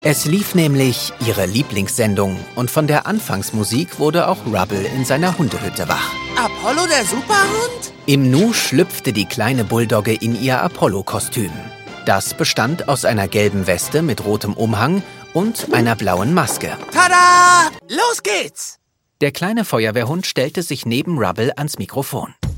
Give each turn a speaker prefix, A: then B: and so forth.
A: Es lief nämlich ihre Lieblingssendung und von der Anfangsmusik wurde auch Rubble in seiner Hundehütte wach.
B: Apollo der Superhund?
A: Im Nu schlüpfte die kleine Bulldogge in ihr Apollo-Kostüm. Das bestand aus einer gelben Weste mit rotem Umhang und einer blauen Maske.
B: Tada! Los geht's!
A: Der kleine Feuerwehrhund stellte sich neben Rubble ans Mikrofon.